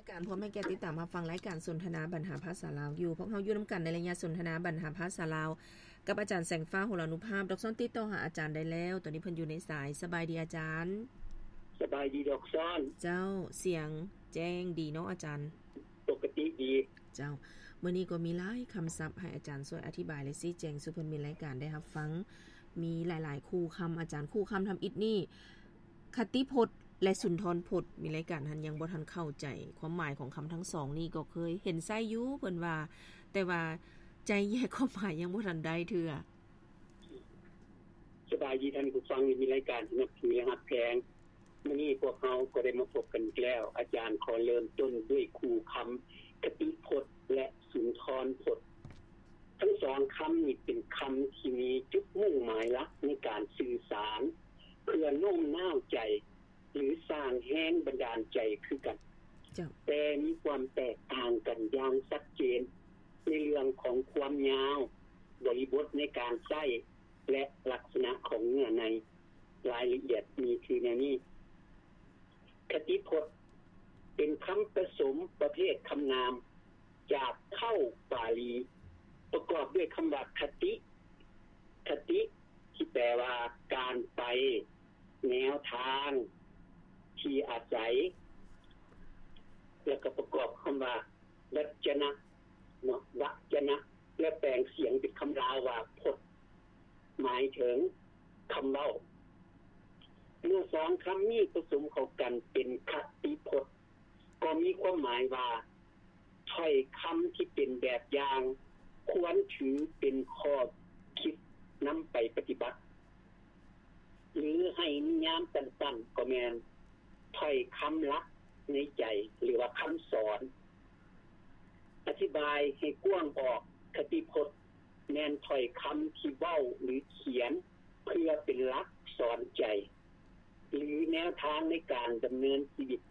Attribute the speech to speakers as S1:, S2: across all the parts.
S1: ายการพร้อมให้แก่ติดตามรับฟังรายการสนทนาบรรหาภาษาลาวอยู่พวกเฮาอยู่นํากันในระยะสนทนาบรรหาภาษาลาวกับอาจารย์แสงฟ้าโหรานุภาพดอกซ้อนติดต่อหาอาจารย์ได้แล้วตอนนี้เพิ่นอยู่ในสายสบายดีอาจารย์
S2: สบายดีดอกซ้อน
S1: เจ้าเสียงแจ้งดีเนาะอาจารย์
S2: ปกติดี
S1: เจ้ามื้อนี้ก็มีหลายคำศัพท์ให้อาจารย์ช่วยอธิบายและชี้แจงสู่เพิ่นมีรายการได้รับฟังมีหลายๆคู่คําอาจารย์คู่คําทําอิฐนี่คติพจน์และสุนทรพจน์มีรายการหันยังบ่ทันเข้าใจความหมายของคําทั้งสองนี่ก็เคยเห็นใช้อยู่เพิ่นว่าแต่ว่าใจแยกความหมายยังบ่ทันได้เทื่อ
S2: สบายดีท่านผู้ฟังมีรายการที่นับถือฮักแพงมื้อนี้พวกเฮาก็ได้มาพบกันอีกแล้วอาจารย์ขอเริ่มต้นด้วยคู่คําคติพจน์และสุนทรพจน์ทั้งสองคํานี้เป็นคําที่มีจุดมุ่งหมายหลักในการสื่อสารเพื่อโน้มน้าวใจหรือสร้างแรงบันดาลใจคือกันแต่มีความแตกต่างกันอย่างชัดเจนในเรื่องของความยาวบริบทในการใช้และลักษณะของเนื้อในรายละเอียดมีคือแนวนี้คติพจน์เป็นคําผสมประเภทคํานามจากเข้าบาลีประกอบด้วยคําว่าคติคติที่แปลว่าการไปแนวทางที่อาศัยแล้วก็ประกอบคําว่าวัจนะเนาะวัจนะและแปลงเสียงเป็นคําลาวว่าพจน์หมายถึงคําเว้าเมื่อสองคํานี้ผสมเข้ากันเป็นคติพจน์ก็มีความหมายว่าถ้อยคําที่เป็นแบบอย่างควรถือเป็นข้อคิดนําไปปฏิบัติหรือให้นิยามสั้นๆก็แม่นถ้อยคําหลักในใจหรือว่าคําสอนอธิบายให้กว้างออกคติพจน์แม่นถ้อยคําที่เว้าหรือเขียนเพื่อเป็นหลักสอนใจหรือแนวทางในการดําเนินชีวิต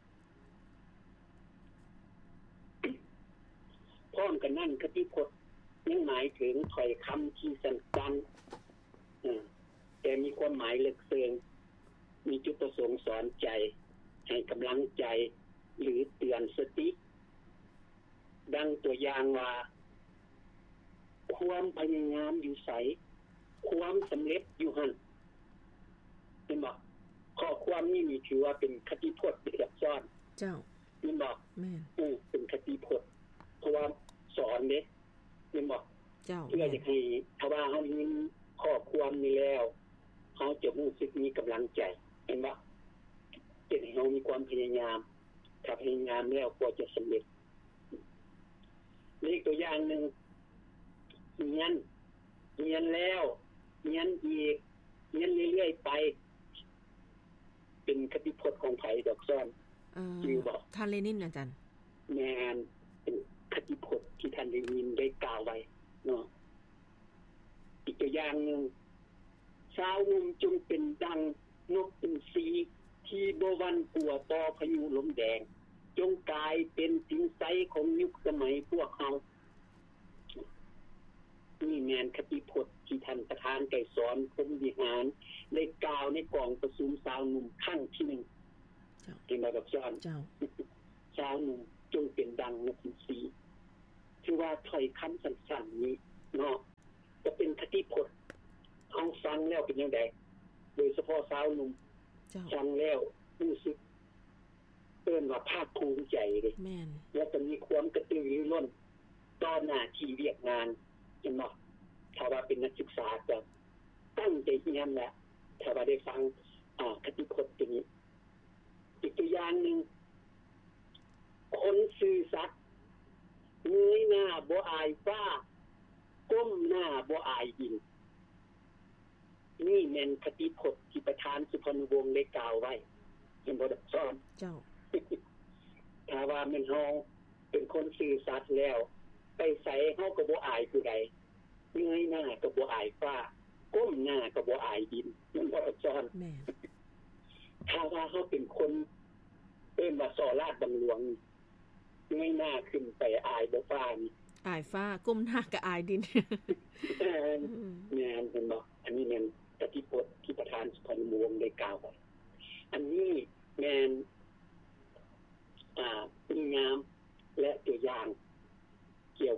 S2: พร้อมกันนั้นคติพจน์ยังหมายถึงถ้อยคําที่สั้นๆแต่มีความหมายลึกซึ้งมีจุดประสงค์สอนใจให้กําลังใจหรือเตือนสติดังตัวอย่างว่าความพยายามอยู่ไสความสําเร็จอยู่หั่นเห็นบ่ข้อความนี้มีถือว่าเป็นคติพจน์ที่ซับซ้อน
S1: เจ้า
S2: เห็นบ่
S1: แม่น
S2: เป็นคติพจน์เพราะว่าสอนเด้เห็นบ่
S1: เจ้า
S2: เพื่อจะให้ถ้าว่าเฮามีข้อความนี้แล้วเฮาจะรู้สึกมีกําลังใจเห็นบ่เป็นให้เฮามีความพยายามถ้าพยายามแล้วก็จะสําเร็จอีกตัวอย่างนึงเรียนแล้วเรียนอีกเรียนเรื่อยๆไปเป็นคติพจน์ของไผดอกซ้อนชื่อบ่
S1: ท่านเลนินอาจารย์
S2: แม่นเป็นคติพจน์ที่ท่านเลนินได้กล่าวไว้เนาะอีกตัวอย่างนึงชาวนุ่มจงเป็นดังนกอินทรีที่บ่หวั่นกลัวต่อพายุลมแดงจงกลายเป็นสิงไสของยุคสมัยพวกเฮานี่แม่นคติพจน์ที่ท่านประธานไกรสอนพรหมวิหารได้กล่าวในกองประชุมชาวนุ่มครั้งที่1เจ้าที่มากับชาวชาวนุ่มจงเป็นดังนกอินทรีคือว่าถ้อยคําสั้นๆนี้เนาะจะเป็นคติพจน์เฮาฟังแล้วเป็นจังได๋โดยเฉพาะชาวนุ่มฟังแล้วรู้สึกเอิ้นว่าภาคภูมิใจเด้
S1: แม่น
S2: แล้วก็มีความกระตือรือร้นต่อหน้าที่เวียกงานจังเนาะถ้าว่าเป็นนักศึกษาก็ตั้งใจเรียนแหละถ้าว่าได้ฟังคติพจน์ตัวนี้อีกตัวอย่างนึงคนซื่อสัตย์เงยหน้าบ่อายฟ้าก้มหน้าบ่อายดินนี่แม่นคติพจน์ที่ประธานสุพรรณวงศ์ได้กล่าวไว้เห็นบ่ดอกซ้อน
S1: เจ้า
S2: ถ้าว่าแม่นเฮาเป็นคนซื่อสัตย์แล้วไปใส่เฮาก็บ่อายผู้ใดเงยหน้าก็บ่อายฟ้าก้มหน้าก็บ่อายดินมันบ่ดอกซ้อน
S1: แม่
S2: ถ้าว่าเฮาเป็นคนเอิ้นว่าสอราชบังหลวงเงยหน้าขึ้นไปอายบ่ฟ้านี่
S1: อายฟ้าก้มหน้าก็อายดิน
S2: แม่นเห็นบ่อันนี้แม่นคติพจน์ที่ประธานสุพรรณวงศ์ได้กล่าวไว้อันนี้แม่นมีงาม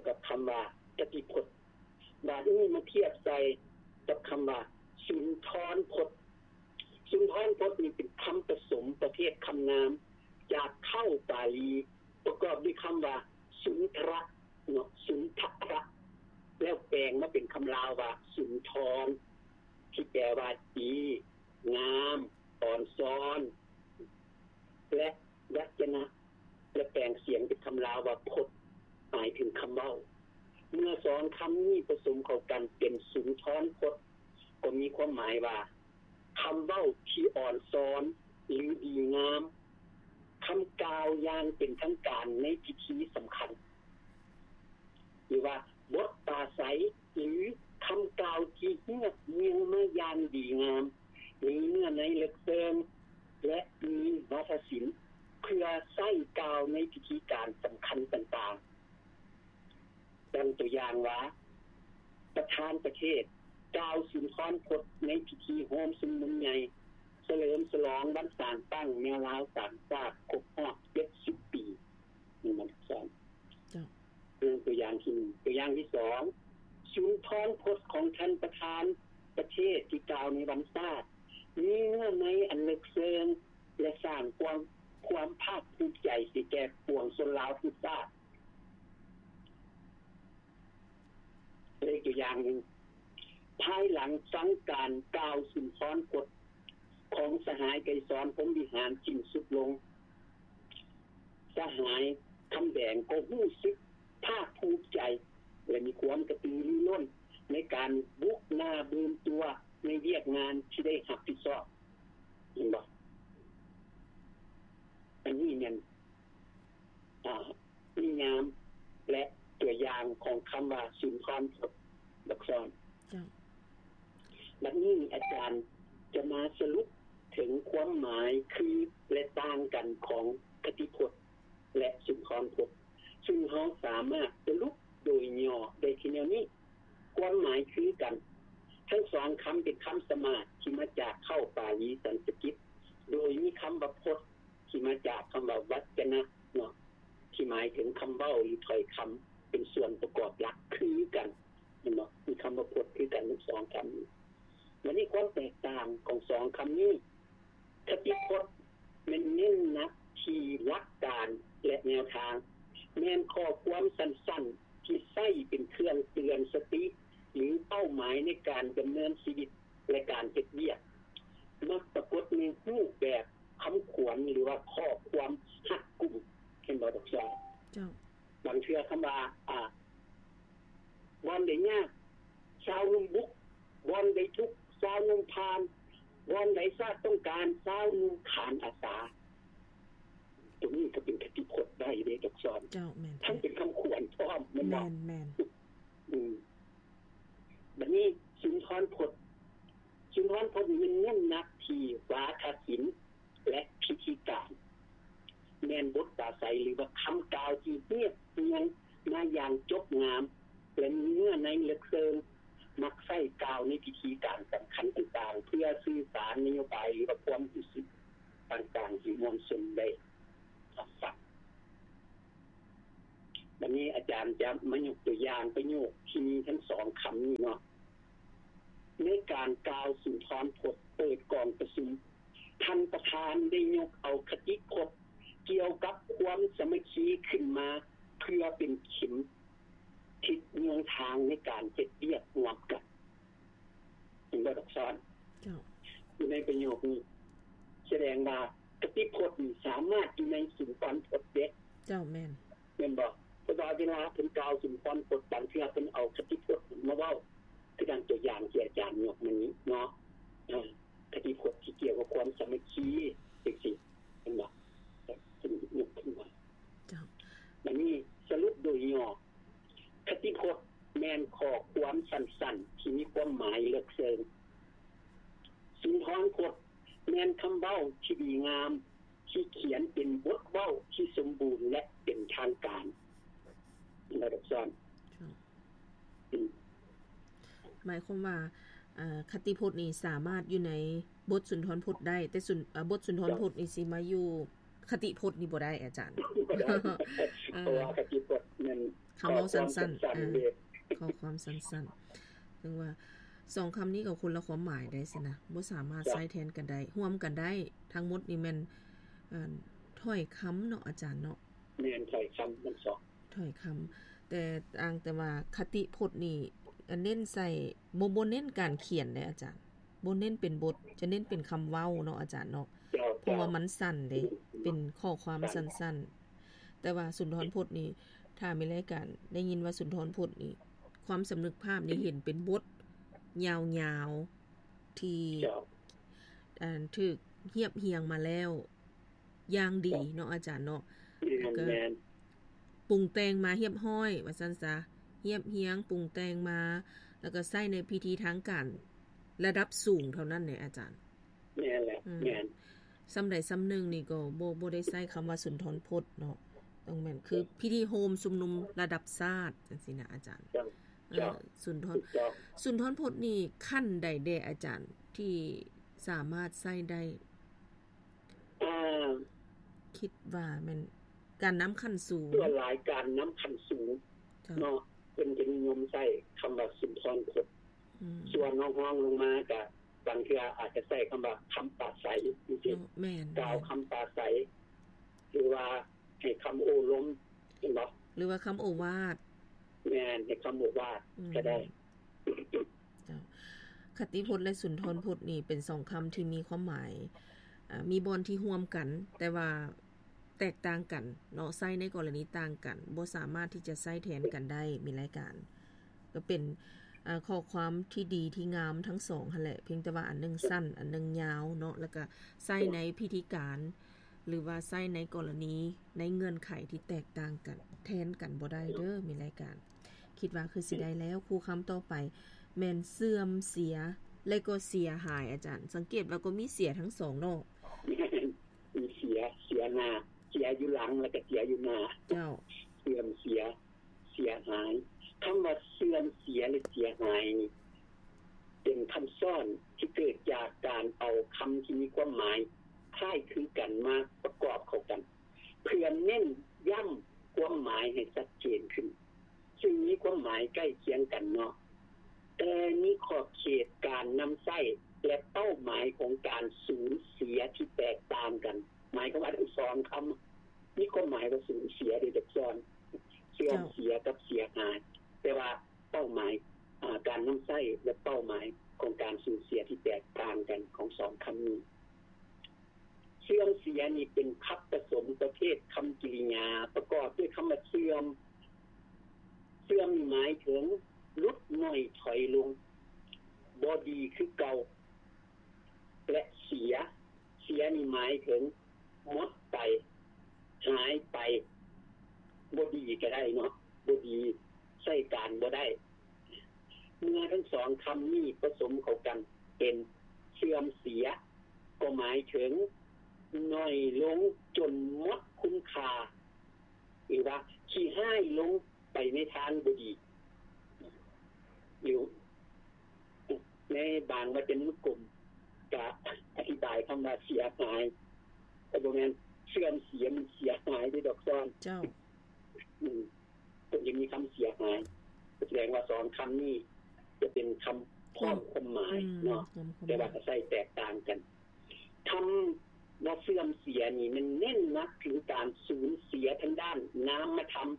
S2: กับคำว่าคติพจน์บาดนี้มาเทียบใส่กับคำว่าสุนทรพจน์สุนทรพจน์นี่เป็นคำผสมประเภทคำนามจากเข้าบาลีประกอบด้วยคำว่าสุนทระเนาะสุนทระแล้วแปลงมาเป็นคำลาวว่าสุนทรที่แปลว่าดีงามอ่อนซ้อนและวัจนะและแปลงเสียงเป็นคำลาวว่าพจน์หมายถึงคำเว้าเมื่อสองคำนี้ผสมเข้ากันเป็นสุนทรพจน์ก็มีความหมายว่าคำเว้าที่อ่อนซ้อนหรือดีงามคำกล่าวอย่างเป็นทางการในพิธีสำคัญหรือว่าบทปราศัยหรือคำกล่าวที่เงียบเงียงมาอย่างดีงามมีเนื้อในลึกซึ้งและมีวาทศิลป์เพื่อใช้กล่าวในพิธีการสำคัญต่างๆดังตัวอย่างว่าประธานประเทศกล่าวสุนทรพจน์ในพิธีโฮมสุมนุมใหญ่เฉลิมฉลองวันสร้างตั้งแนวลาวสร้างชาติครบรอบ70 ปีนี่มันสอนตัวอย่างที่1ตัวอย่างที่2สุนทรพจน์ของท่านประธานประเทศที่กล่าวในวันชาติมีเนื้อในอันลึกซึ้งและสร้างความภาคภูมิใจสิแก่ปวงชนลาวทุกชาติเลยตัวอย่างนึงภายหลังสังการกล่าวสุนทรพจน์ของสหายไกรสอนพรหมวิหารสิ้นสุดลงสหายคำแดงก็รู้สึกภาคภูมิใจและมีความกระตือรือร้นในการบุกหน้าบืนตัวในเวียกงานที่ได้รับผิดชอบเห็นบ่อันนี้เนี่ยนิยามและตัวอย่างของคำว่าสุนทรพจน์บักซ้อนบัดนี้อาจารย์จะมาสรุปถึงความหมายคือและต่างกันของคติพจน์และสุนทรพจน์ซึ่งเราสามารถสรุปโดยย่อได้ทีแนวนี้ความหมายคือกันทั้งสองคำเป็นคำสมาสที่มาจากเข้าบาลีสันสกฤตโดยมีคำว่าพจน์ที่มาจากคำว่าวัจนะเนาะที่หมายถึงคำเว้าหรือถ้อยคำเป็นส่วนประกอบหลักคือกันเนาะมีคำว่าพจน์คือกันทั้งสองคำนี้มันมีความแตกต่างของสองคำนี้คติพจน์มันเน้นหนักที่หลักการและแนวทางแม่นข้อความสั้นๆที่ใช้เป็นเครื่องเตือนสติหรือเป้าหมายในการดำเนินชีวิตและการเฮ็ดเวียกมักปรากฏในรูปแบบคำขวัญหรือว่าข้อความหักกลุ่มเห็นบ่ดอกจ้าบางเทื่อคำว่าวันได้ยากชาวนุ่มบุกวันได้ทุกชาวนุ่มพานวันไหนชาติต้องการชาวนุ่มขานอาสาตรงนี้ก็เป็นคติพจน์ได้เด้ดอกซ้อนทั้งเป็นคำขวัญพร้อมแม่นบัดนี้สุนทรพจน์มันเน้นหนักที่วาทศิลป์และพิธีการแม่นบทปราศัยหรือว่าคำกล่าวที่เรียบเรียงมาอย่างจบงามและมีเนื้อในลึกซึ้งมักใช้กล่าวในพิธีการสำคัญต่างๆเพื่อสื่อสารนโยบายหรือความรู้สึกต่างๆที่มวลชนได้รับฟังวันนี้อาจารย์จะมายกตัวอย่างประโยคที่มีทั้งสองคำนี้เนาะในการกล่าวสุนทรพจน์เปิดกองประชุมท่านประธานได้ยกเอาคติพจน์เกี่ยวกับความสามัคคีขึ้นมาเพื่อเป็นเข็มทิศเมืองทางในการเฮ็ดเวียกร่วมกันเป็นบทอักษรอยู่ในประโยคนี้แสดงว่าคติพจน์สามารถอยู่ในสุนทรพจน์เด็ก
S1: เจ้าแม่น
S2: บ่เพราะว่าเวลาเพิ่นกล่าวสุนทรพจน์บางเทื่อเพิ่นเอาคติพจน์มาเว้าคือดังตัวอย่างที่อาจารย์ยกมานี้เนาะคติพจน์ที่เกี่ยวกับความสามัคคีจังซี่เห็นบ่ซึ่งยกขึ้นมาจ้ะอันนี้สรุปโดยย่อคติพจน์แม่นข้อความสั้นๆที่มีความหมายลึกซึ้งสุนทรพจน์แม่นคำเว้าที่ดีงามที่เขียนเป็นบทเว้าที่สมบูรณ์และเป็นทางการระดับซ้อน
S1: หมายความว่าคติพจน์นี่สามารถอยู่ในบทสุนทรพจน์ได้แต่บทสุนทรพจน์นี่สิมาอยู่คติพจน์นี่บ่ได้อาจารย์
S2: เพราะว่าคติพจน์นั้น
S1: คำเว้าสั้นๆข้อความสั้นๆซึ่งว่า2คํานี้ก็คนละความหมายได้สินะบ่สามารถใช้แทนกันได้ร่วมกันได้ทั้งหมดนี่แม่นถ้อยคําเนาะอาจารย์เนาะ
S2: แม่นถ้อยคํามัน2
S1: ถ้อยคําแต่อ้างแต่ว่าคติพจน์นี่เน้นใส่บ่เน้นการเขียนเด้อาจารย์บ่เน้นเป็นบทจะเน้นเป็นคําเว้าเนาะอาจารย์เนาะเพราะว่ามันสั้นเด้เป็นข้อความสั้นๆแต่ว่าสุนทรพจน์นี่ถ้ามีรายการได้ยินว่าสุนทรพจน์นี่ความสำนึกภาพนี่เห็นเป็นบทยาวๆที่ถูกเรียบเรียงมาแล้วอย่างดีเนาะอาจารย์เนาะก็ปรุงแต่งมาเรียบร้อยว่าซั่นซะเรียบเรียงปรุงแต่งมาแล้วก็ใช้ในพิธีทางการระดับสูงเท่านั้นแหละอาจารย์
S2: แม่นแหละแม่น
S1: ซำใดซำหนึ่งนี่ก็บ่ได้ใช้คําว่าสุนทรพจน์เนาะต้องแม่นคือพิธีโฮมชุมนุมระดับชาติจังซี่นะอาจารย์สุนทรพจน์นี่ขั้นใดแด่อาจารย์ที่สามารถใช้ได้คิดว่าแม่นการนําขั้นสูง
S2: ตัวหลายการนําขั้นสูงเนาะเพิ่นจะนิยมใช้คําว่าสุนทรพจน์ส่วนน้องๆลงมาก็บางเทื่ออาจจะใช้คําว่าคําปราศัยจริง
S1: ๆแม่น
S2: กล่าวคําปราศัยหรือว่าให้คําโอลมเห็นบ่
S1: หรือว่าคําโอวาท
S2: แม่นให้คําโอวาทก็ได้
S1: คติพจน์และสุนทรพจน์นี่เป็น2คําที่มีความหมายมีบอนที่ร่วมกันแต่ว่าแตกต่างกันเนาะใช้ในกรณีต่างกันบ่สามารถที่จะใช้แทนกันได้มีรายการก็เป็นข้อความที่ดีที่งามทั้ง2หั่นแหละเพียงแต่ว่าอันนึงสั้นอันนึงยาวเนาะแล้วก็ใช้ในพิธีการหรือว่าใช้ในกรณีในเงื่อนไขที่แตกต่างกันแทนกันบ่ได้เด้อมีรายการคิดว่าคือสิได้แล้วคู่คําต่อไปแม่นเสื่อมเสียและก็เสียหายอาจารย์สังเกตว่าก็มีเสียทั้ง2เนาะ
S2: มีเสียหน้าเสียอยู่หลังแล้วก็เสียอยู่หน้า
S1: เจ้า
S2: เสื่อมเสียหายคําว่าเสื่อมเสียหรือเสียหายเป็นคําซ้อนที่เกิดจากการเอาคําที่มีความหมายคล้ายคลึงกันมาประกอบเข้ากันเพื่อเน้นย้ำความหมายให้ชัดเจนขึ้นซึ่งมีความหมายใกล้เคียงกันเนาะแต่มีขอบเขตการนําใช้และเป้าหมายของการสูญเสียที่แตกต่างกันหมายความว่าทั้ง2คํามีความหมายว่าสูญเสียโดยจักซ้อนเสื่อมเสียกับเสียหายแต่ว่าเป้าหมายการนําใช้และเป้าหมายของการสูญเสียที่แตกต่างกันของ2คํานี้เสื่อมเสียนี่เป็นคับผสมประเภทคํากริยาประกอบด้วยคําว่าเสื่อมหมายถึงลดน้อยถอยลงบ่ดีคือเก่าและเสียนี่หมายถึงหมดไปหายไปบ่ดีก็ได้เนาะบ่ดีใช้การบ่ได้เมื่อทั้ง2คํานี้ผสมเข้ากันเป็นเสื่อมเสียก็หมายถึงน้อยลงจนหมดคุณค่าหรือว่าขี้หายลงไปในทางบ่ดีอยู่ในบางวจนะกลุ่มก็อธิบายคําว่าเสียหายแต่บ่แม่นเสื่อมเสียมันเสียหายด้วยดอกซ้อน
S1: เจ้า
S2: ก็ยังมีคําเสียหายแสดงว่า2คํานี้จะเป็นคําพร้อมความหมายเนาะแต่ว่าใช้แตกต่างกันคําว่าเสื่อมเสียนี่มันเน้นนักถึงการสูญเสียทางด้านนามธรรม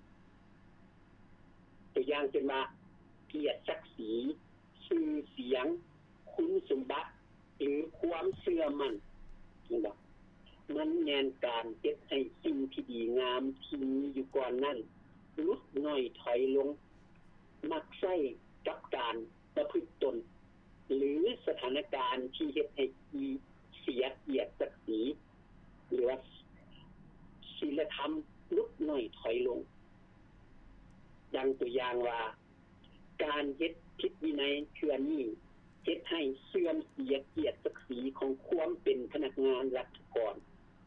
S2: ตัวอย่างเช่นว่าเกียรติศักดิ์ศรีชื่อเสียงคุณสมบัติหรือความเชื่อมั่นนะครับมันแม่นการเฮ็ดให้สิ่งที่ดีงามที่มีอยู่ก่อนนั้นลดน้อยถอยลงมักใช้กับการประพฤติตนหรือสถานการณ์ที่เฮ็ดให้เสียเกียรติศักดิ์ศรีหรือว่าศีลธรรมลดน้อยถอยลงดังตัวอย่างว่าการเฮ็ดผิดวินัยเทื่อนี้เฮ็ดให้เสื่อมเสียเกียรติศักดิ์ศรีของความเป็นพนักงานรัฐกร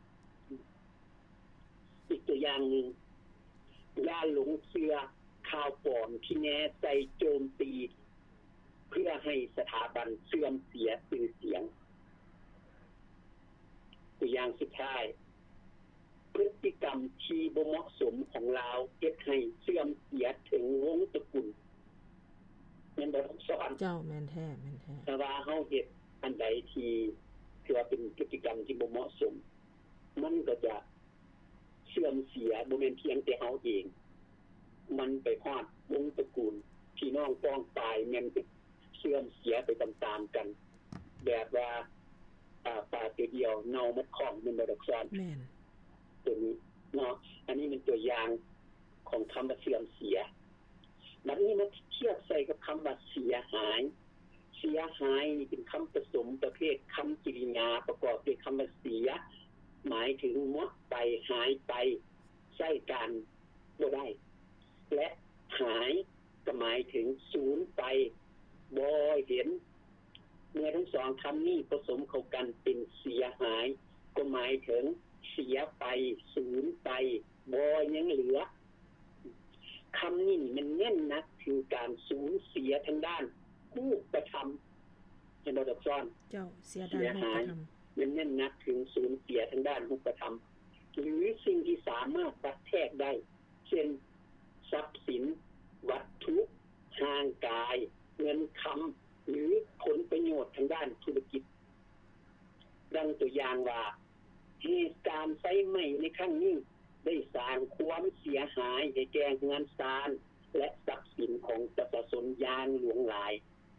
S2: อีกตัวอย่างนึงอย่าหลงเชื่อข่าวปลอมที่แน่ใจโจมตีเพื่อให้สถาบันเสื่อมเสียชื่อเสียงตัวอย่างสุดท้ายพฤติกรรมที่บ่เหมาะสมของเราเฮ็ดให้เสื่อมเสียถึงวงตระกูลแม่นบ่ต้องสอน
S1: เจ้าแม่นแท้
S2: แต่ว่าเฮาเฮ็ดอันใดที่ถือว่าเป็นพฤติกรรมที่บ่เหมาะสมมันก็จะเสื่อมเสียบ่แม่นเพียงแต่เฮาเองมันไปฮอดวงตระกูลพี่น้องพ้องตายแม่นเสื่อมเสียไปตามๆกันแบบว่าปลาตัวเดียวเน่าหมดของแม่นบ่ดอกซ้อน
S1: แม่น
S2: ตัวนี้เนาะอันนี้เป็นตัวอย่างของคำว่าเสื่อมเสียบัดนี้มาเทียบใส่กับคำว่าเสียหายนี่เป็นคำผสมประเภทคำกริยาประกอบด้วยคำว่าเสียหมายถึงหมดไปหายไปใช้การบ่ได้และหายก็หมายถึงสูญไปบ่เห็นเมื่อทั้งสองคำนี้ผสมเข้ากันเป็นเสียหายก็หมายถึงเสียไปสูญไปบ่ยังเหลือคำนี้มันเน้นนะคือการสูญเสียทางด้านรูปธรรมเป็นบทสอน
S1: เจ้าเสียด้านรูปธรรม
S2: มันเน้นนะถึงสูญเสียทางด้านรูปธรรมหรือสิ่งที่สามารถตัดแทกได้เช่นทรัพย์สินวัตถุทางกายเงินคำหรือผลประโยชน์ทางด้านธุรกิจดังตัวอย่างว่าเหตุการณ์ไฟไหม้ในครั้งนี้ได้สร้างความเสียหายให้แก่เงินทรานและทรัพย์สินของประชาชนอย่างหลวงหลาย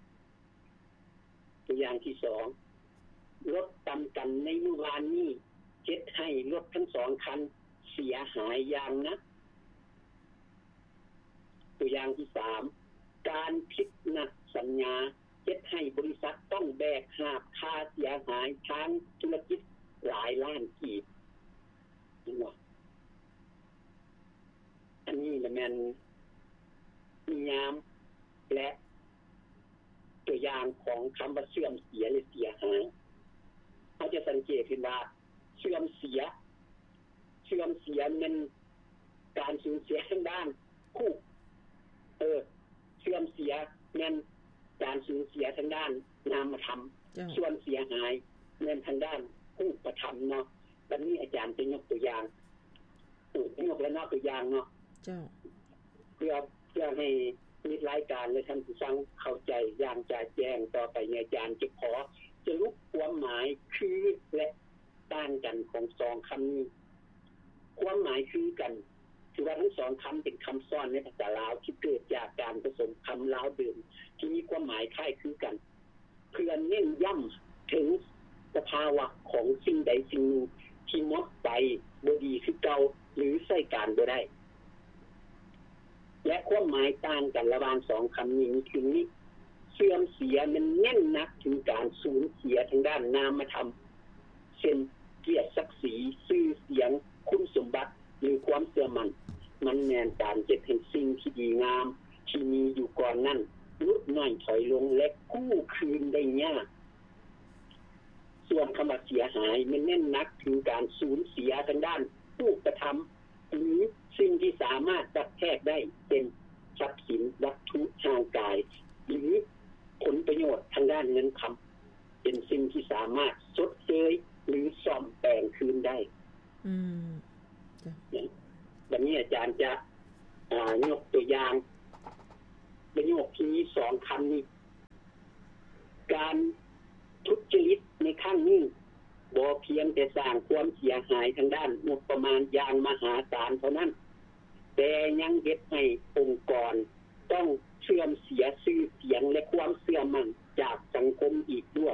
S2: ตัวอย่างที่2รถตำกันในเมื่อวานนี้เฮ็ดให้รถทั้ง2คันเสียหายอย่างนะตัวอย่างที่3การผิดนัดสัญญาเฮ็ดให้บริษัทต้องแบกหาบค่าเสียหายทางธุรกิจหลายล้านกีบอันนี้แม่นนิยามและตัวอย่างของคำว่าเสื่อมเสียหรือเสียหายเขาจะสังเกตเห็นว่าเสื่อมเสียมันการสูญเสียทางด้านคู่เสื่อมเสียมันการสูญเสียทางด้านนามธรรมส่วนเสียหายมันทางด้านรูปธรรมเนาะบัดนี้อาจารย์จะยกตัวอย่างยกแล้วนอกตัวอย่างเนาะ
S1: เจ้า
S2: เพื่อให้มิตรรายการและท่านผู้ฟังเข้าใจอย่างจะแจ้งต่อไปในอาจารย์จะขอสรุปความหมายคือและต่างกันของ2คำนี้ความหมายคือกันคือว่าทั้ง2คำเป็นคำซ้อนในภาษาลาวที่เกิดจากการผสมคำลาวเดิมที่มีความหมายคล้ายคลึงกันเพื่อเน้นย้ำถึงสภาวะของสิ่งใดสิ่งหนึ่งที่หมดไปบ่ดีคือเก่าหรือใช้การบ่ได้และความหมายต่างกันระหว่าง2คำนี้คือนี้เสื่อมเสียมันเน้นนักถึงการสูญเสียทางด้านนามธรรมเช่นเกียรติศักดิ์ศรีชื่อเสียงคุณสมบัติหรือความเชื่อมั่นมันแม่นการเฮ็ดให้สิ่งที่ดีงามที่มีอยู่ก่อนนั้นลดน้อยถอยลงและกู้คืนได้ยากส่วนคำว่าเสียหายมันเน้นนักถึงการสูญเสียทางด้านรูปธรรมหรือสิ่งที่สามารถตัดแทกได้เป็นทรัพย์สินวัตถุทางกายหรือผลประโยชน์ทางด้านเงินคำเป็นสิ่งที่สามารถชดเชยหรือซ่อมแปลงคืนได้วันนี้อาจารย์จะยกตัวอย่างประโยคที่2คำนี้การทุจริตในครั้งนี้บ่เพียงแต่สร้างความเสียหายทางด้านงบประมาณอย่างมหาศาลเท่านั้นแต่ยังเฮ็ดให้องค์กรต้องเสื่อมเสียชื่อเสียงและความเชื่อมั่นจากสังคมอีกด้วย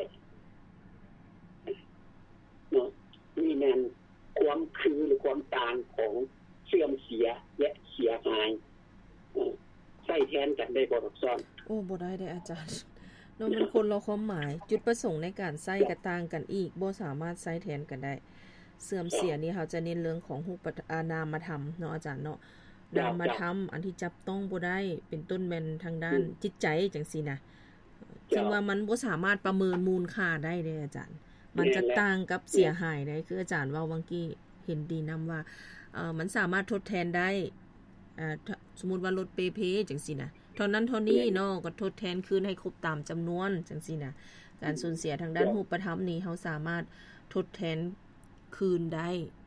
S2: เนาะนี่แม่นความคือหรือความต่างของเสื่อมเสียและเสียหายใช้แทนกันได้บ่ดอกซ้อน
S1: บ่ได้อาจารย์เนาะมันคนละความหมายจุดประสงค์ในการใช้ก็ต่างกันอีกบ่สามารถใช้แทนกันได้เสื่อมเสียนี่เขาจะเน้นเรื่องของรูปนามธรรมเนาะอาจารย์เนาะนามธรรมอันที่จับต้องบ่ได้เป็นต้นแม่นทางด้านจิตใจจังซี่นะซึ่งว่ามันบ่สามารถประเมินมูลค่าได้เด้อาจารย์มันจะต่างกับเสียหายได้คืออาจารย์เว้าวังกี้เห็นดีนําว่ามันสามารถทดแทนได้สมมุติว่ารถเปเพจังซี่นะเท่านั้นเท่านี้เนาะก็ทดแทนคืนให้ครบตามจํานวนจังซี่นะการสูญเสียทางด้านรูปธรรมนี้เฮาสามารถทดแทนคืนได้เนาะ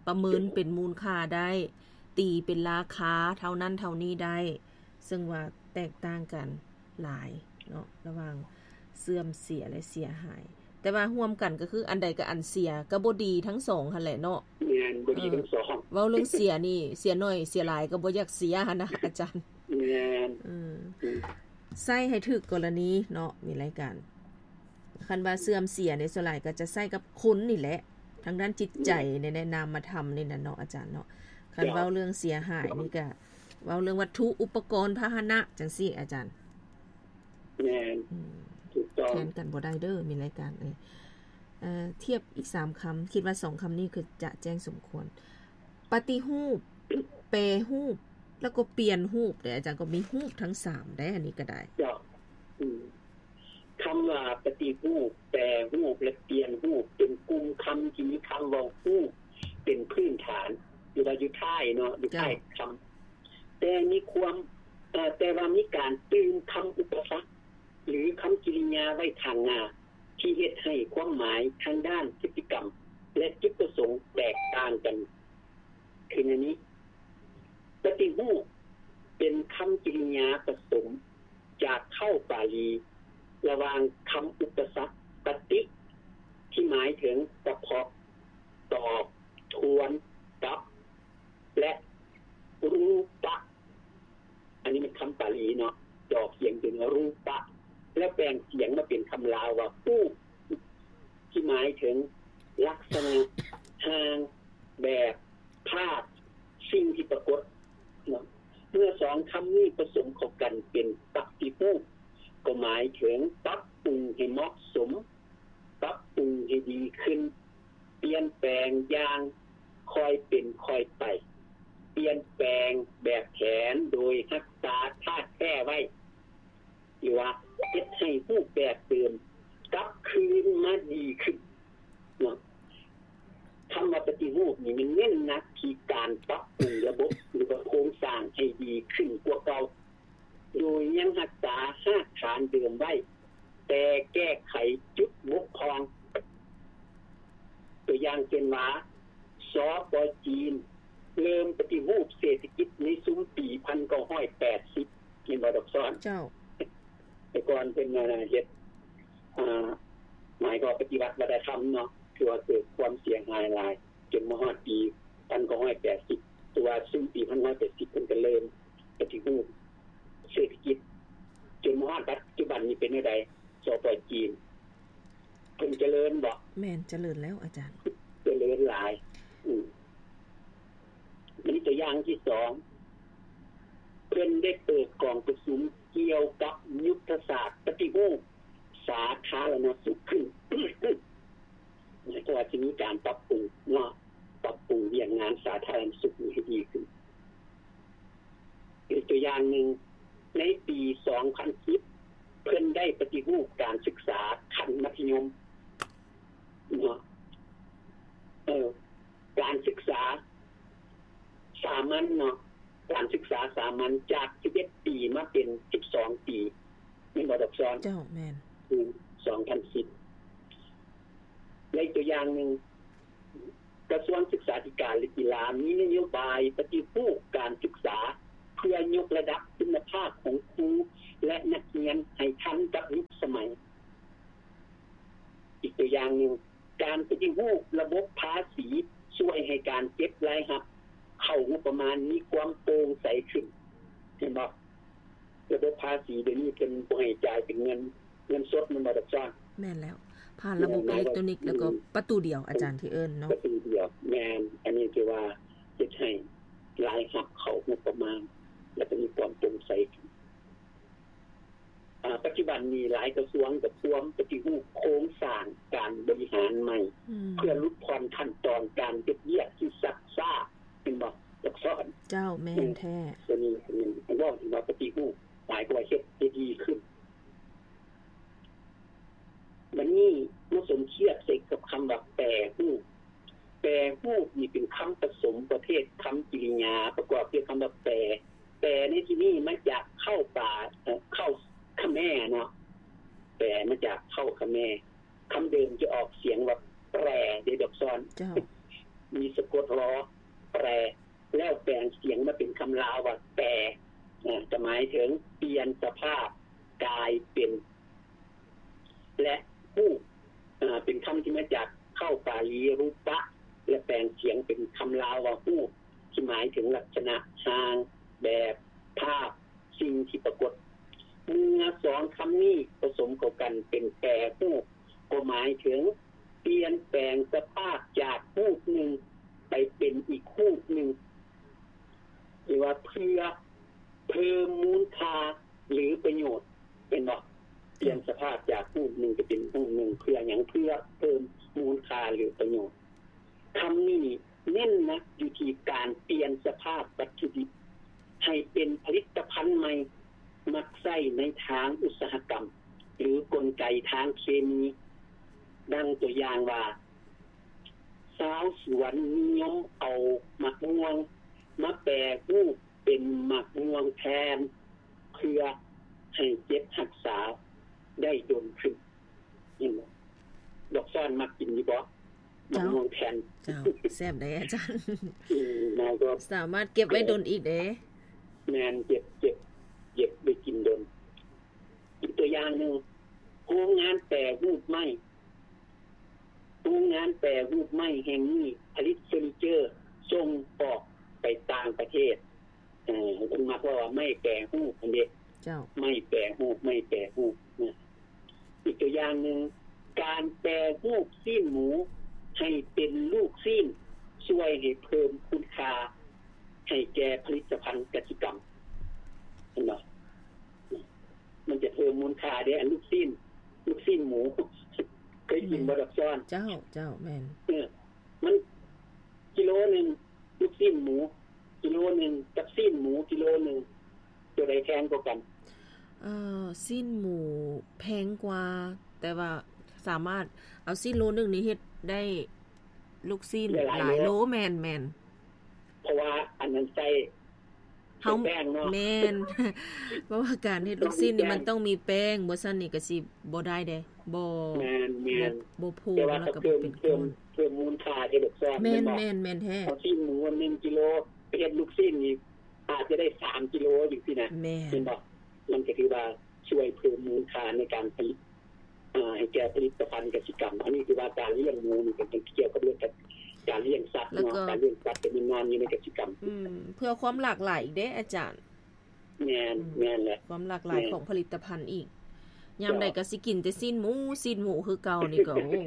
S1: ประเมินเป็นมูลค่าได้ตีเป็นราคาเท่านั้นเท่านี้ได้ซึ่งว่าแตกต่างกันหลายเนาะระหว่างเสื่อมเสียและเสียหายแต่ว่าร่วมกันก็คืออันใดก็อันเสียก็บ่ดีทั้งสองหั่นแหละเนาะ
S2: แม่นบ่ดีทั้งสอง
S1: เว้าเรื่องเสียนี่เสียน้อยเสียหลายก็บ่อยากเสียหั่นนะอาจารย์
S2: แม่น
S1: ใส่ให้ถึกกรณีเนาะมีรายการคันว่าเสื่อมเสียในส่วนหลายก็จะใส่กับคนนี่แหละทางด้านจิตใจในนามธรรมนี่น่ะเนาะอาจารย์เนาะคันเว้าเรื่องเสียหายนี่ก็เว้าเรื่องวัตถุอุปกรณ์พาหนะจังซี่อาจารย์
S2: แม่นถูกต้อง
S1: แทนกันบ่ได้เด้อมีรายการเทียบอีก3คำคิดว่า2คำนี้คือจะแจ้งสมควรปฏิรูปแปรรูปแล้วก็เปลี่ยนรูปแต่อาจารย์ก็มีรูปทั้ง3ได้อันนี้ก็ได้
S2: จ้ะคำว่าปฏิรูปแปรรูปและเปลี่ยนรูปเป็นกลุ่มคำที่มีคำว่ารูปเป็นพื้นฐานอยู่ท้ายเนาะอยู่ท้ายคำแต่มีความแต่ว่ามีการตื่นคำอุปสรรคหรือคำกริยาไว้ทางหน้าที่เฮ็ดให้ความหมายทางด้านพฤติกรรมและจุดประสงค์แตกต่างกันคืออันนี้ปฏิรูปเป็นคำกริยาผสมจากเข้าบาลีระหว่างคำอุปสรรคปฏิที่หมายถึงกระเพาะตอบทวนกับและรูปะอันนี้เป็นคำบาลีเนาะดอกเสียงเป็นรูปะและแปลงเสียงมาเป็นคำลาวว่าผู้ที่หมายถึงลักษณะทางแบบภาพสิ่งที่ปรากฏเนาะเมื่อ2คำนี้ผสมเข้ากันเป็นปฏิรูปก็หมายถึงปรับปรุงให้เหมาะสมปรับปรุงให้ดีขึ้นเปลี่ยนแปลงอย่างค่อยเป็นค่อยไปเปลี่ยนแปลงแบบแผนโดยรักษาธาตุแท้ไว้หรือว่าเฮ็ดให้รูปแบบเดิมกลับคืนมาดีขึ้นเนาะคำว่าปฏิรูปนี่มันเน้นหนักที่การปรับปรุงระบบหรือว่าโครงสร้างให้ดีขึ้นกว่าเก่าโดยยังรักษารากฐานเดิมไว้แต่แก้ไขจุดบกพร่องตัวอย่างเช่นว่าสป.จีนเริ่มปฏิรูปเศรษฐกิจในซุ้มปี 1980กินบ่ดอกซ้อน
S1: เจ้า
S2: แต่ก่อนเป็นเฮ็ดหมายก็ปฏิวัติวัฒนธรรมเนาะคือว่าเกิดความเสียหายหลายจนมาฮอดปี 1980ตัวซุ้มปี 1980เพิ่นก็เริ่มปฏิรูปเศรษฐกิจจนมาฮอดปัจจุบันนี้เป็นจังได๋สป.จีนเพิ่นเจริญบ่
S1: แม่นเจริญแล้วอาจารย์
S2: เจริญหลายมีตัวอย่างที่2เพิ่นได้เปิดกองประชุมเกี่ยวกับยุทธศาสตร์ปฏิรูปสาธารณสุขขึ้นหมายความว่าจะมีการปรับปรุงเนาะปรับปรุงเรื่องงานสาธารณสุขให้ดีขึ้นอีกตัวอย่างนึงในปี 2010 เพิ่นได้ปฏิรูปการศึกษาขั้นมัธยมเนาะการศึกษาสามัญเนาะการศึกษาสามัญจาก11ปีมาเป็น12ปีนี่บ่ดอกซ้อน
S1: เจ้าแม่น
S2: 2010ในตัวอย่างนึงกระทรวงศึกษาธิการและกีฬามีนโยบายปฏิรูปการศึกษาเพื่อยกระดับคุณภาพของครูและนักเรียนให้ทันกับยุคสมัยอีกตัวอย่างนึงการปฏิรูประบบภาษีช่วยให้การเก็บรายรับเข้างบประมาณมีความโปร่งใสขึ้นเห็นบ่ระบบภาษีเดี๋ยวนี้เป็นบ่ให้จ่ายเป็นเงินสดมันบ่ดอกซ้อน
S1: แม่นแล้วผ่านระบบอิเล็กทรอนิกส์แล้วก็ประตูเดียวอาจารย์ที่เอิ้นเนาะ
S2: ประตูเดียวแม่นอันนี้คือว่าจะให้รายรับเข้างบประมาณแล้วก็มีความโปร่งใสปัจจุบันมีหลายกระทรวงกับรวมปฏิรูปโครงสร้างการบริหารใหม่เพื่อลดผ่อนขั้นตอนการเฮ็ดเวียกที่ซักซ่าเป็นบ่ซักซ้อน
S1: เจ้าแม่นแท้
S2: ตัวนี้เป็นว่าที่ว่าปฏิรูปหมายความว่าเฮ็ดให้ดีขึ้นวันนี้มาสมเทียบใส่กับคำว่าแปรรูปนี่เป็นคำผสมประเภทคำกริยาประกอบด้วยคำว่าแปรในที่นี้มาจากเข้าป่าเข้าคำแม่เนาะแปรมาจากเข้าคำแม่คำเดิมจะออกเสียงว่าแปรเดดอกซ้อนมีสะกดรอแปลงเสียงมาเป็นคำลาวว่าแปรจะหมายถึงเปลี่ยนสภาพกลายเป็นและฮู้เป็นคำที่มาจากเข้าปาลีรูปะและแปลงเสียงเป็นคำลาวว่าฮู้ที่หมายถึงลักษณะทางแบบภาพสิ่งที่ปรากฏเมื่อสองคำนี้ผสมเข้ากันเป็นแปรฮู้ก็หมายถึงเปลี่ยนแปลงสภาพจากฮู้หนึ่งไปเป็นอีกฮู้หนึ่งหรือว่าเพื่อเพิ่มมูลค่าหรือประโยชน์เป็นบ่เปลี่ยนสภาพจากฮู้หนึ่งไปเป็นฮู้หนึ่งเพื่อหยังเพื่อเพิ่มมูลค่าหรือประโยชน์คำนี้เน้นนะอยู่ที่การเปลี่ยนสภาพวัตถุดิบให้เป็นผลิตภัณฑ์ใหม่มักใช้ในทางอุตสาหกรรมหรือกลไกทางเคมีดังตัวอย่างว่าชาวสวนนิยมเอามะม่วงมาแปรรูปเป็นมะม่วงแทนเพื่อให้เก็บรักษาได้ดนขึ้นนี่บ่ดอกซ่อนมักกินอยู่บ่มะม่วงแทน
S1: เจ้าแซ่บได้อาจารย์
S2: แล้วก็
S1: สามารถเก็บไว้ดนอีกเด้
S2: แม่นเก็บไปกินดนอีกตัวอย่างนึงโรงงานแปรรูปไม้โรงงานแปรรูปไม้แห่งนี้ผลิตเฟอร์นิเจอร์ส่งออกไปต่างประเทศคุณมาว่าไม่แปรรูปอันเด้
S1: เจ้า
S2: ไม่แปรรูปนะอีกตัวอย่างนึงการแปรรูปสิ้นหมูให้เป็นลูกสิ้นช่วยให้เพิ่มคุณค่าให้แก่ผลิตภัณฑ์กสิกรรมเห็นบ่มันจะเพิ่มมูลค่าได้อันลูกสิ้นหมูเคยกินบ่ดอกซ้อน
S1: เจ้าแม่น
S2: มันกิโลนึงลูกสิ้นหมูกิโลนึงกับสิ้นหมูกิโลนึงตัวใดแพงกว่ากัน
S1: สิ้นหมูแพงกว่าแต่ว่าสามารถเอาสิ้นโลนึงนี่เฮ็ดได้ลูกสิ้นหลายโลแม่น
S2: เพราะว่าอันนั้นใส่แป้งเนาะ
S1: แม่นเพราะว่าการเฮ็ดลูกสิ้นนี่มันต้องมีแป้งบ่ซั่นนี่ก็สิบ่ได้เด้บ่
S2: แม่น
S1: บ่พูแล้วก็เป็น
S2: เพิ่มมูลค่าให้ลูกซ้อน
S1: แม่นแท้
S2: สิ้นหมู1กิโลเฮ็ดลูกสิ้นนี่อาจจะได้3กิโลอยู่ที่น่ะเห็นบ่มันก็คือว่าช่วยเพิ่มมูลค่าในการผลิตให้แก่ผลิตภัณฑ์กสิกรรมอันนี้คือว่าการเลี้ยงหมูนี่เป็นเกี่ยวกับเรื่องการเลี้ยงสัตว์เนาะการเลี้ยงสัตว์เป็นงานอยู่ในกสิกรรม
S1: เพื่อความหลากหลายอีกเด้อาจารย์
S2: แม่นแหละ
S1: ความหลากหลายของผลิตภัณฑ์อีกยามใดก็สิกินแต่สิ้นหมูคือเก่านี่ก็โอ้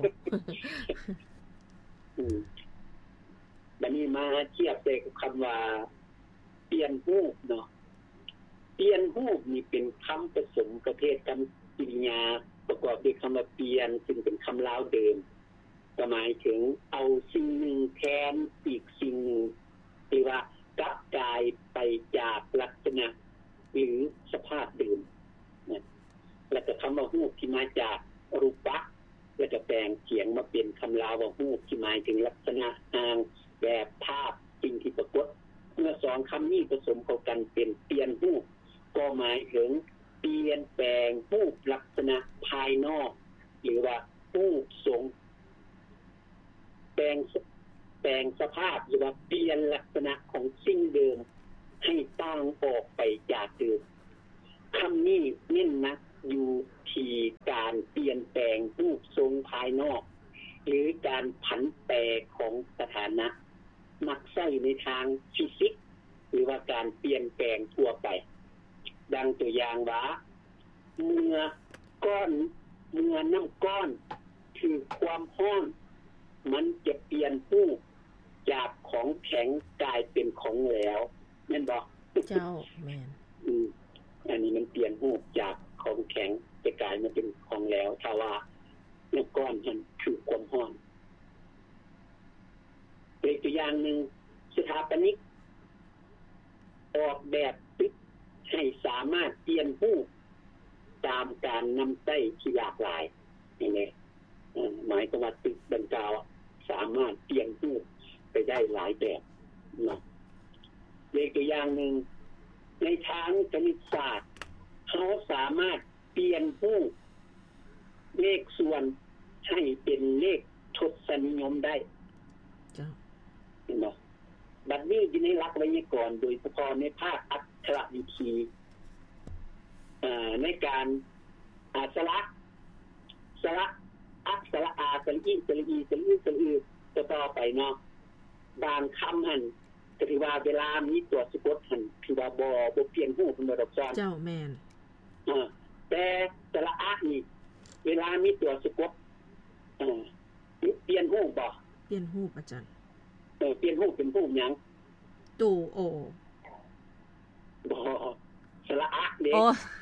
S2: บัดนี้มาเทียบใส่กับคำว่าเปลี่ยนรูปเนาะเปลี่ยนรูปนี่เป็นคำผสมประเภทคำกริยาประกอบด้วยคำว่าเปลี่ยนซึ่งเป็นคำลาวเดิมหมายถึงเอาสิ่งหนึ่งแทนอีกสิ่งหนึ่งหรือว่ากลับกลายไปจากลักษณะหรือสภาพเดิมนะแล้วก็คำว่าฮูปที่มาจากรูปะแล้วก็แปลงเสียงมาเป็นคำลาวว่าฮูปที่หมายถึงลักษณะทางแบบภาพสิ่งที่ปรากฏเมื่อสองคำนี้ผสมเข้ากันเป็นเปลี่ยนฮูปก็หมายถึงเปลี่ยนแปลงฮูปลักษณะภายนอกหรือว่าฮูปทรงแปลงสภาพหรือว่าเปลี่ยนลักษณะของสิ่งเดิมให้ต่างออกไปจากเดิมคำนี้เน้นนะอยู่ที่การเปลี่ยนแปลงรูปทรงภายนอกหรือการผันแปรของสถานะมักใช้ในทางฟิสิกส์หรือว่าการเปลี่ยนแปลงทั่วไปดังตัวอย่างว่าเมื่อน้ำก้อนคือความร้อนมันจะเปลี่ยนรูปจากของแข็งกลายเป็นของเหลวแม่นบ่
S1: เจ้าแม่น
S2: อันนี้มันเปลี่ยนรูปจากของแข็งจะกลายมาเป็นของเหลวถ้าว่าน้ำก้อนมันคือความร้อนอีกตัวอย่างนึงสถาปนิกออกแบบตึกให้สามารถเปลี่ยนรูปตามการนำใช้ที่หลากหลายนี่แหละหมายความว่าตึกดังกล่าวสามารถเปลี่ยนรูปไปได้หลายแบบเนาะอีกตัวอย่างนึงในทางคณิตศาสตร์เขาสามารถเปลี่ยนรูปเลขส่วนให้เป็นเลขทศนิยมได้จ้ะเห็นบ่บัดนี้อยู่ในหลักไวยากรณ์โดยเฉพาะในภาคอักขระวิธีในการสระอักษรอาสระอีสระอีสระอีสระอีต่อไปเนาะบางคำหั่นก็ถือว่าเวลามีตัวสะกดหั่นถือว่าบ่เปลี่ยนรูปเป็นบ่ดอกซ้อน
S1: เจ้าแม่น
S2: แต่สระอะนี่เวลามีตัวสะกดเปลี่ยนรูปบ่
S1: เปลี่ยนรูปอาจารย์
S2: เปลี่ยนรูปเป็นรูปหยัง
S1: ตูโอ
S2: บ่สระอะเด้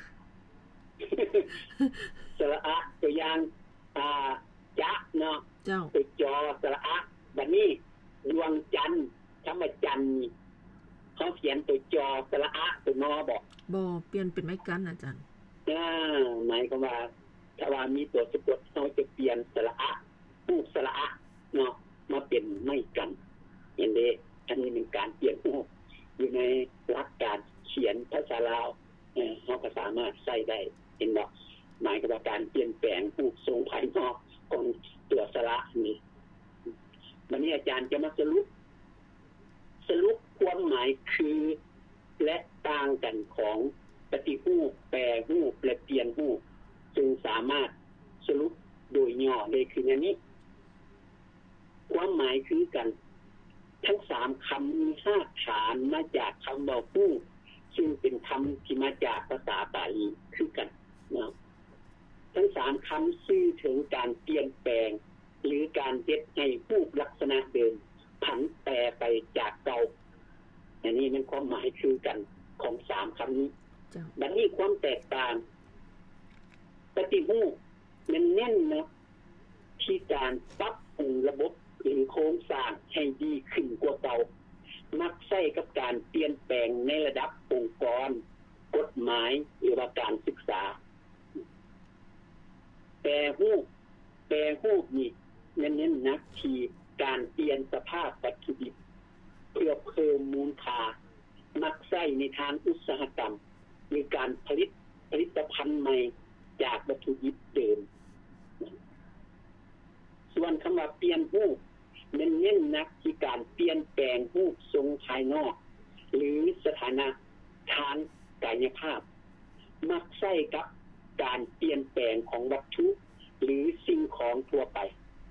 S2: สระอะตัวอย่างจะเนาะ
S1: เจ้า
S2: ตัวจอสระอะบัดนี้ดวงจันทร์ธรรมจันทร์เขาเขียนตัวจอสระอะตัวนอบ่
S1: เปลี่ยนเป็นไม้กันอาจารย์
S2: หมายความว่าถ้าว่ามีตัวสะกดเขาจะเปลี่ยนสระอะรูปสระอะเนาะมาเป็นไม้กันเห็นเด้อันนี้เป็นการเปลี่ยนรูปอยู่ในหลักการเขียนภาษาลาวเราก็สามารถใช้ได้เห็นบ่หมายความว่าการเปลี่ยนแปลงรูปทรงภายนอกของตัวสระนี่วันนี้อาจารย์จะมาสรุปความหมายคือและต่างกันของปฏิรูปแปรรูปและเปลี่ยนรูปซึ่งสามารถสรุปโดยย่อได้คืออย่างนี้ความหมายคือกันทั้ง3คำมี5ฐานมาจากคำว่ารูปซึ่งเป็นคำที่มาจากภาษาบาลีคือกันนะทั้ง3คำสื่อถึงการเปลี่ยนแปลงหรือการเฮ็ดให้รูปลักษณะเดิมผันแปรไปจากเก่าอันนี้มันความหมายคือกันของ3คำนี้ดังนี้ความแตกต่างปฏิรูปเน้นๆนะที่การปรับปรุงระบบหรือโครงสร้างให้ดีขึ้นกว่าเก่ามักใช้กับการเปลี่ยนแปลงในระดับองค์กรกฎหมายหรือว่าการศึกษาแปรรูปนี่เน้นๆนะที่การเปลี่ยนสภาพวัตถุดิบเพื่อเพิ่มมูลค่ามักใช้ในทางอุตสาหกรรมหรือการผลิตภัณฑ์ใหม่จากวัตถุดิบเดิมส่วนคำว่าเปลี่ยนรูปเน้นๆนะที่การเปลี่ยนแปลงรูปทรงภายนอกหรือสถานะทางกายภาพมักใช้กับการเปลี่ยนแปลงของวัตถุหรือสิ่งของทั่วไป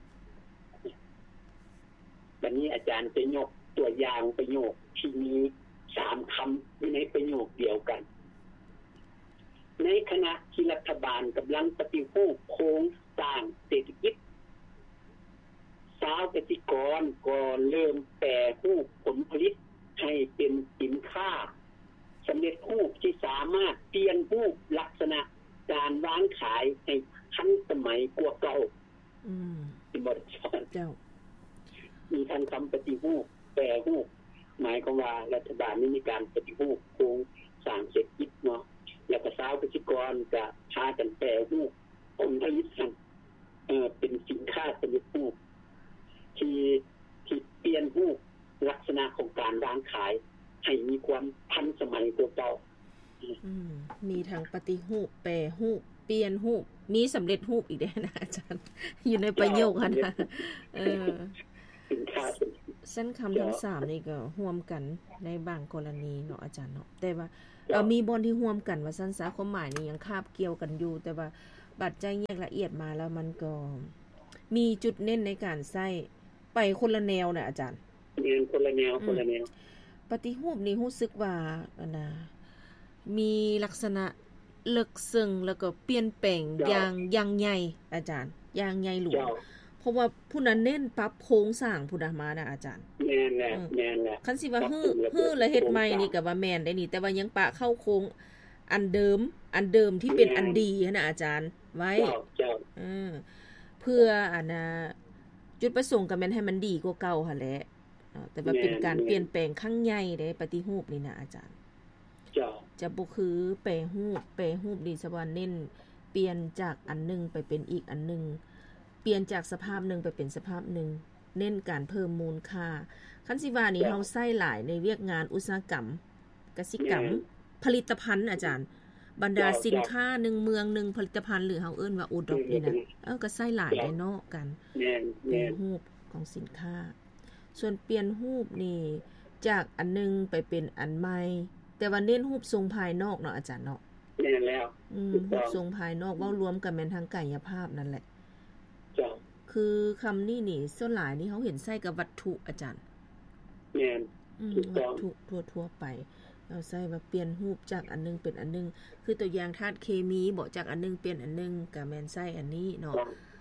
S2: วันนี้อาจารย์จะยกตัวอย่างประโยคที่มี3คำอยู่ในประโยคเดียวกันในขณะที่รัฐบาลกำลังปฏิรูปโครงสร้างเศรษฐกิจชาวเกษตรกรก็เริ่มแปรรูปผลผลิตให้เป็นสินค้าสำเร็จรูปที่สามารถเปลี่ยนรูปลักษณะการวางขายให้ทันสมัยกว่าเก่าเป็นบทสอน
S1: เจ้า
S2: มีทางคำปฏิรูปแปรรูปหมายความว่ารัฐบาลนี้มีการปฏิรูปโครงสร้างเศรษฐกิจเนาะแล้วก็ชาวเกษตรกรจะพากันแปรรูปผลผลิตเป็นสินค้าสำเร็จรูปที่เปลี่ยนรูปลักษณะของการวางขายให้มีความทันสมัยกว่าเก่า
S1: มีทั้งปฏิรูปแปรรูปเปลี่ยนรูปมีสำเร็จรูปอีกด้วยนะอาจารย์อยู่ในประโยคนะ
S2: สินค้า
S1: สั้นคำทั้ง3นี่ก็ร่วมกันในบางกรณีเนาะอาจารย์เนาะแต่ว่ามีบอนที่ร่วมกันว่าสั้นซะความหมายนี่ยังคาบเกี่ยวกันอยู่แต่ว่าบัดใจแยกละเอียดมาแล้วมันก็มีจุดเน้นในการใช้ไปคนละแนวน่ะอาจารย์
S2: คนละแนว
S1: ปฏิรูปนี่รู้สึกว่ามีลักษณะลึกซึ้งแล้วก็เปลี่ยนแปลงอย่างใหญ่อาจารย์อย่างใหญ่หลวงเพราะว่าผู้นั้นเน้นปรับโครงสร้างผู้น่ะมาน่ะอาจารย์
S2: แม่นแหละ
S1: คันสิว่าฮื้อแล้วเฮ็ดใหม่นี่ก็ว่าแม่นได้นี่แต่ว่ายังปะเข้าโครงอันเดิมที่เป็นอันดีนะอาจารย์ไว้เพื่อจุดประสงค์ก็แม่นให้มันดีกว่าเก่าหั่นแหละแต่ว่าเป็นการเปลี่ยนแปลงครั้งใหญ่เด้ปฏิรูปนี่นะอาจารย์จะบ่คือแปรรูปนี่สว่าเน้นเปลี่ยนจากอันนึงไปเป็นอีกอันนึงเปลี่ยนจากสภาพนึงไปเป็นสภาพนึงเน้นการเพิ่มมูลค่าคันสิว่านี่เฮาใช้หลายในเวียกงานอุตสาหกรรมกสิกรรมผลิตภัณฑ์อาจารย์บรรดาสินค้านึงเมืองนึงผลิตภัณฑ์หรือเฮาเอิ้นว่าโอดอกนี่นะก็ใช้หลายได้เนาะกัน
S2: แม่น
S1: รูปของสินค้าส่วนเปลี่ยนรูปนี่จากอันนึงไปเป็นอันใหม่แต่ว่าเน้นรูปทรงภายนอกเนาะอาจารย์เนาะ
S2: แน่นแล้ว
S1: รูปทรงภายนอกเว้ารวมกันแม่นทางกายภาพนั่นแหละ
S2: จ้ะ
S1: คือคำนี้นี่ส่วนหลายนี่เขาเห็นใช้กับวัตถุอาจารย์
S2: แม่น
S1: วัตถุทั่วๆไปเราใช้ว่าเปลี่ยนรูปจากอันนึงเป็นอันนึงคือตัวอย่างธาตุเคมีบ่จากอันนึงเปลี่ยนอันนึงก็แม่นใช้อันนี้เนาะ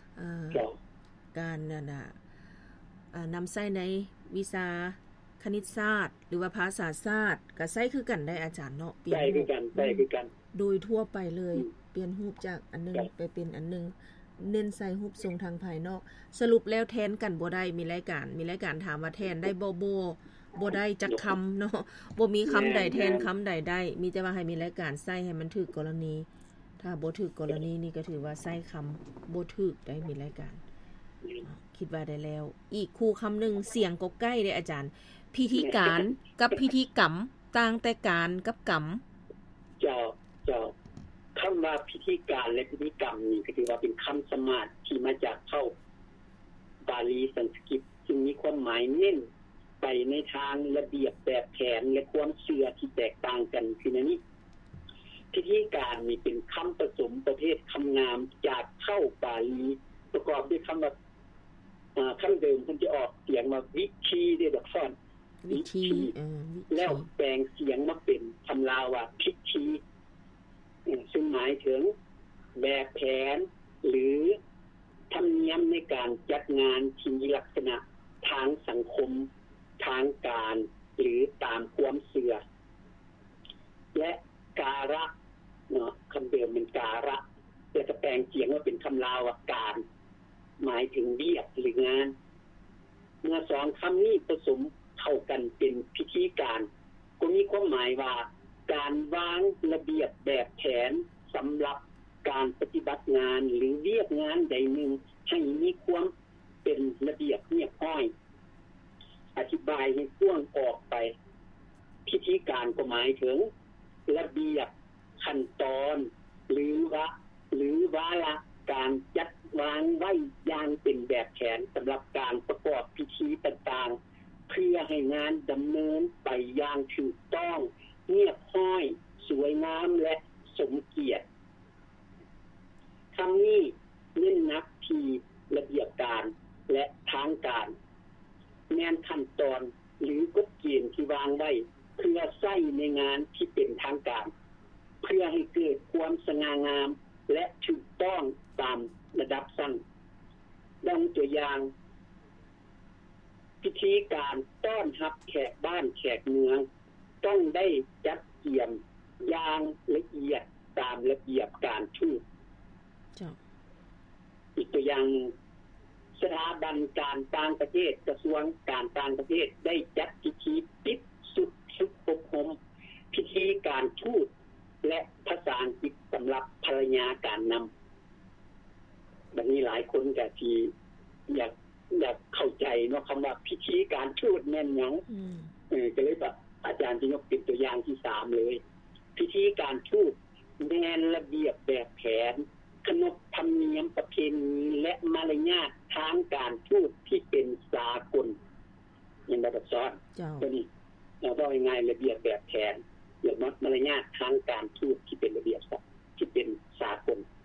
S1: การนั่นน่ะนำใช้ในวิชาคณิตศาสตร์หรือว่าภาษาศาสตร์ก็ใช้คือกันได้อาจารย์เนาะ
S2: เปลี่ยนคือกัน
S1: โดยทั่วไปเลยเปลี่ยนรูปจากอันนึงไปเป็นอันนึงเน้นใส่รูปทรงทางภายนอกสรุปแล้วแทนกันบ่ได้มีรายการถามว่าแทนได้บ่ได้จักคำเนาะบ่มีคำใดแทนคำใดได้มีแต่ว่าให้มีรายการใส่ให้มันถูกกรณีถ้าบ่ถูกกรณีนี่ก็ถือว่าใส่คำบ่ถูกได้มีรายการคิดว่าได้แล้วอีกคู่คำนึงเสียงก็ใกล้ได้อาจารย์พิธีการกับพิธีกรรมต่างแต่การกับกรรม
S2: เจ้าคำว่าพิธีการและพิธีกรรมนี่ก็ถือว่าเป็นคำสมาธิที่มาจากเข้าบาลีสันสกฤตซึ่งมีความหมายเน้นไปในทางระเบียบแบบแผนและความเชื่อที่แตกต่างกันคือในนี้พิธีการนี่เป็นคำผสมประเภทคำนามจากเข้าบาลีประกอบด้วยคำว่าคำเดิมมันจะออกเสียงว่าวิธีได้ดอกซ่อน
S1: วิธี
S2: แล้วแปลงเสียงมาเป็นคำลาวว่าพิธีซึ่งหมายถึงแบบแผนหรือธรรมเนียมในการจัดงานที่มีลักษณะทางสังคมทางการหรือตามความเชื่อและการะเนาะคำเดิมเป็นการะแต่จะแปลงเสียงว่าเป็นคำลาวว่าการหมายถึงเวียกหรืองานเมื่อสองคำนี้ผสมเข้ากันเป็นพิธีการก็มีความหมายว่าการวางระเบียบแบบแผนสำหรับการปฏิบัติงานหรือเวียกงานใดหนึ่งให้มีความเป็นระเบียบเรียบร้อยอธิบายให้กว้างออกไปพิธีการก็หมายถึงระเบียบขั้นตอนหรือวาระการจัดวางไว้อย่างเป็นแบบแผนสำหรับการประกอบพิธีต่างๆเพื่อให้งานดำเนินไปอย่างถูกต้องเรียบร้อยสวยงามและสมเกียรติคำนี้เน้นนักที่ระเบียบการและทางการแม้นขั้นตอนหรือกฎเกณฑ์ที่วางไว้เพื่อใช้ในงานที่เป็นทางการเพื่อให้เกิดความสง่างามและถูกต้องตามระดับชั้นดังตัวอย่างพิธีการต้อนรับแขกบ้านแขกเมืองต้องได้จัดเตรียมอย่างละเอียดตามระเบียบการทูตอีกตัวอย่างสถาบันการต่างประเทศกระทรวงการต่างประเทศได้จัดพิธีปิดสุดอบรมพิธีการทูตและภาษาอังกฤษสำหรับภรรยาการนำบัดนี้หลายคนก็ที่อยากเข้าใจเนาะคำว่าพิธีการทูตแม่นหยังก็เลยแบบอาจารย์ที่ยกเป็นตัวอย่างที่3เลยพิธีการทูตแม่นระเบียบแบบแผนขนบธรรมเนียมประเพณีและมารยาททางการทูตที่เป็นสากลอย่างแบบซ้อนตัวนี้เราบอกง่ายๆระเบียบแบบแผนหรือมารยาททางการทูตที่เป็นระเบียบที่เป็นสากล